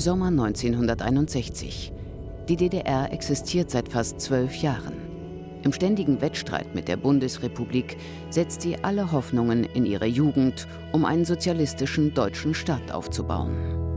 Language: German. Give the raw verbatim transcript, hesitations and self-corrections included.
Sommer neunzehnhunderteinundsechzig. Die D D R existiert seit fast zwölf Jahren. Im ständigen Wettstreit mit der Bundesrepublik setzt sie alle Hoffnungen in ihre Jugend, um einen sozialistischen deutschen Staat aufzubauen.